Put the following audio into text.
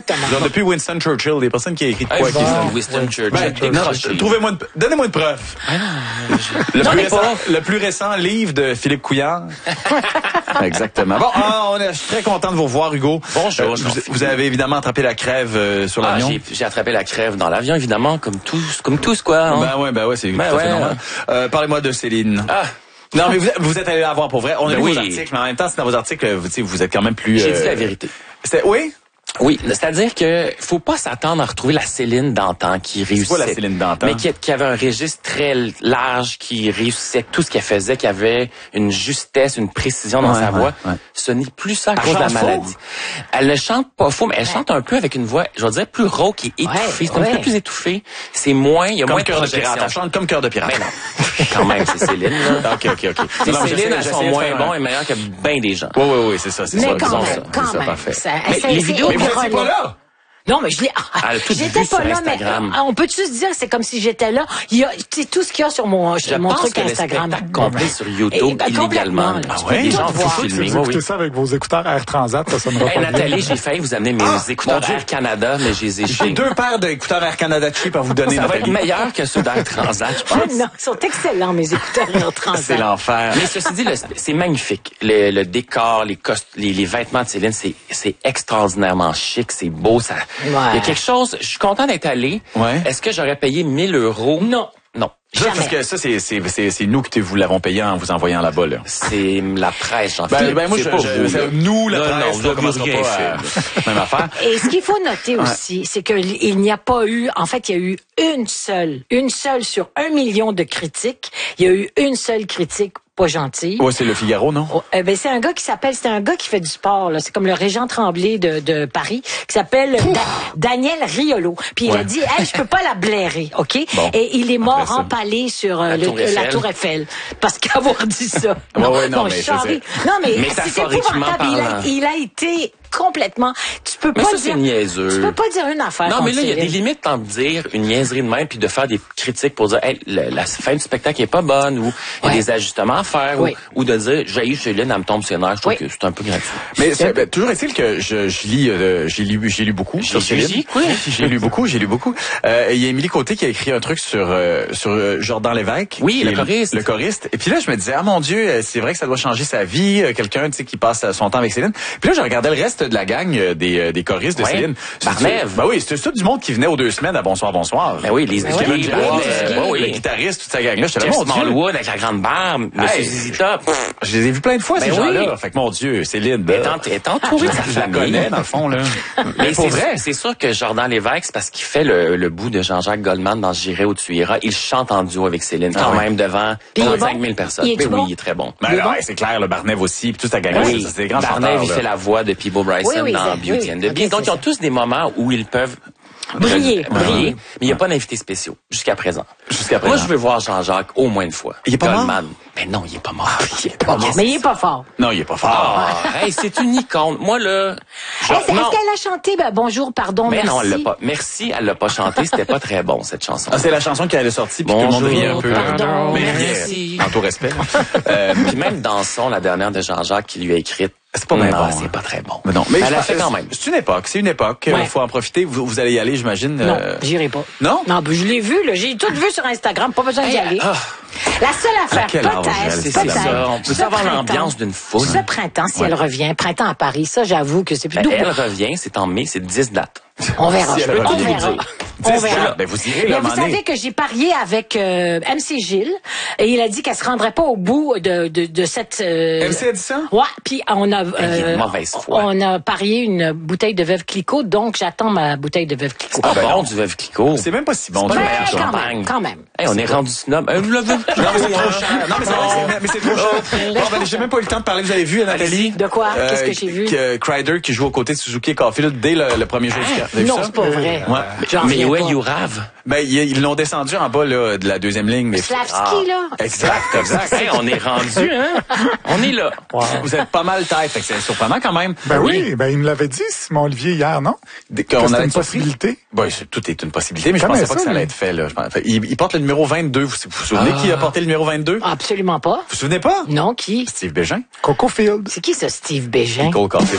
Exactement. Genre, depuis Winston Churchill, des personnes qui a écrit de quoi? Winston Churchill. Donnez-moi une preuve. Le plus récent livre de Philippe Couillard. Exactement. Bon, je suis très content de vous revoir, Hugo. Bonjour. Vous avez évidemment attrapé la crève sur l'avion. J'ai attrapé la crève dans l'avion, évidemment, comme tous, quoi. Hein? Ben ouais, c'est tout à fait normal. Parlez-moi de Céline. Non, mais vous êtes allé la voir pour vrai. On a lu vos articles, mais en même temps, c'est dans vos articles, vous êtes quand même plus... J'ai dit la vérité. Oui? Oui, c'est-à-dire que faut pas s'attendre à retrouver la Céline d'antan qui réussissait. C'est quoi la Céline d'antan? Mais qui avait un registre très large, qui réussissait tout ce qu'elle faisait, qui avait une justesse, une précision dans sa voix. Ouais. Ce n'est plus ça à cause de la maladie. Elle ne chante pas faux, mais elle chante un peu avec une voix, je vais dire, plus rauque et étouffée. C'est un peu plus étouffé. C'est moins, il y a comme moins de projection. Elle chante comme Cœur de pirate. Mais non. Quand même, c'est Céline, là. OK. C'est Céline, elles sont moins bons et meilleurs que bien des gens. Oui, c'est ça. Mais quand même. Parfait. Les vidéos, mais vous n'étiez pas là? Non, mais j'étais pas là, mais on peut-tu se dire c'est comme si j'étais là. Il y a tout ce qu'il y a sur mon truc Instagram. Je complet sur YouTube illégalement. Les gens vont filmer. Vous écoutez ça avec vos écouteurs Air Transat, ça sonnera pas bien. Nathalie, j'ai failli vous amener mes écouteurs Air Canada, mais je les ai J'ai 2 paires d'écouteurs Air Canada cheap à vous donner. Ça va être meilleur que ceux d'Air Transat, je pense. Non, ils sont excellents, mes écouteurs Air Transat. C'est l'enfer. Mais ceci dit, c'est magnifique. Le décor, les vêtements de Céline, c'est extraordinairement chic, c'est beau, ça. Il y a quelque chose. Je suis content d'être allé. Ouais. Est-ce que j'aurais payé 1 000 €? Non. Parce que ça, c'est nous qui vous l'avons payé en vous envoyant là-bas, là. C'est la presse, Jean-Philippe. Moi, nous, la presse, vous avez rien fait. Même affaire. Et ce qu'il faut noter aussi, c'est qu'il n'y a pas eu, en fait, il y a eu une seule sur 1 million de critiques. Il y a eu une seule critique pas gentille. Ouais, c'est Le Figaro, non? C'est un gars qui fait du sport, là. C'est comme le Régent Tremblay de Paris, qui s'appelle Daniel Riolo. Puis il a dit, je peux pas la blairer, OK? Bon. Et il est mort empalé sur la Tour Eiffel. Parce qu'avoir dit ça. Non, mais c'est épouvantable. Il a été complètement. Tu peux pas dire niaiseux. Tu peux pas dire une affaire. Non, mais là, il y a des limites entre dire une niaiserie de même puis de faire des critiques pour dire la fin du spectacle est pas bonne ou il y a des ajustements à faire ou de dire j'ai Céline, elle me tombe sur les nerfs. Je trouve que c'est un peu gratuit. Mais toujours est-il que j'ai lu beaucoup sur Céline. J'ai lu beaucoup. Il y a Émilie Côté qui a écrit un truc sur Jordan Lévesque. Oui, le choriste. Et puis là, je me disais mon Dieu, c'est vrai que ça doit changer sa vie, quelqu'un qui passe son temps avec Céline. Puis là, je regardais le reste de la gang des choristes de Céline. Barnève. Ben oui, c'était tout du monde qui venait aux 2 semaines à Bonsoir. Ben oui, les le guitariste, toute sa gang-là. J'étais là, mon Dieu. Smallwood avec la grande barbe, Monsieur Zizi Top. Je les ai vus plein de fois, ces gens-là. Fait que mon Dieu, Céline. Elle est entourée de sa famille. Je la connais, dans le fond, là. Mais pour vrai, c'est sûr que Jordan Lévesque, c'est parce qu'il fait le bout de Jean-Jacques Goldman dans J'irai où tu iras. Il chante en duo avec Céline, quand même, devant 35 000 personnes. Oui, il est très bon. C'est clair, le Barnève aussi, puis toute sa gang. C'est des grands chanteurs. Barnève, il fait la voix de Peabo Bryson dans Beauty and the Beast. Donc, ils ont tous des moments où ils peuvent briller. Mais il n'y a pas d'invités spéciaux jusqu'à présent. Moi, je veux voir Jean-Jacques au moins une fois. Il est pas mort? Mais non, il est pas mort. Mais il est pas fort. Non, il est pas fort. C'est une icône. Moi, là... Est-ce qu'elle a chanté Bonjour, pardon, merci? Mais non, elle l'a pas. Merci, elle l'a pas chanté. C'était pas très bon, cette chanson. C'est la chanson qui allait sortir, puis tout le monde riait un peu. Pardon, mais merci. En tout respect. Puis même Danson, la dernière de Jean-Jacques, qui lui a écrite, c'est pas bien bon. C'est pas très bon. Mais non. Mais elle a fait quand même. C'est une époque. Il faut en profiter. Vous allez y aller, j'imagine. Non, j'irai pas. Non? Non, je l'ai vu, là. J'ai tout vu sur Instagram. Pas besoin d'y aller. La seule affaire, peut-être. On peut savoir l'ambiance d'une foule. Ce printemps, si elle revient, printemps à Paris, ça, j'avoue que c'est plus doux. Elle revient, c'est en mai, c'est 10 dates. On verra. On verra. Ben, vous irez, mais vous savez que j'ai parié avec MC Gilles et il a dit qu'elle se rendrait pas au bout de cette... MC a dit ça? Ouais, puis on a... mauvaise foi. On a parié une bouteille de Veuve Clicquot, donc j'attends ma bouteille de Veuve Clicquot. C'est pas bon du Veuve Clicquot. C'est même pas si bon. C'est pas le meilleur champagne. Quand même. On est rendu snob. Le Veuve Clicquot. Non, mais c'est trop cher. Non, mais c'est trop cher. Bon, ben, j'ai même pas eu le temps de parler. Vous avez vu, Nathalie? De quoi? Qu'est-ce que j'ai vu? Crider qui joue aux côtés de Suzuki et Caulfield dès le premier jour du camp. Non, c'est pas vrai. Mais ouais, you rave. Ben, ils l'ont descendu en bas, là, de la deuxième ligne. Slavski, là. Exact. On est rendu, hein? On est là. Wow. Vous êtes pas mal tête, fait que c'est surprenant quand même. Ben oui, il me l'avait dit, Simon Olivier, hier, non? Qu'on a une possibilité. Ben, tout est une possibilité, mais je pensais pas que ça allait être fait, là. Il porte le numéro 22. Vous vous souvenez qui a porté le numéro 22? Absolument pas. Vous vous souvenez pas? Non, qui? Steve Bégin. Coco Field. C'est qui, ça, Steve Bégin? Nicole Caulfield.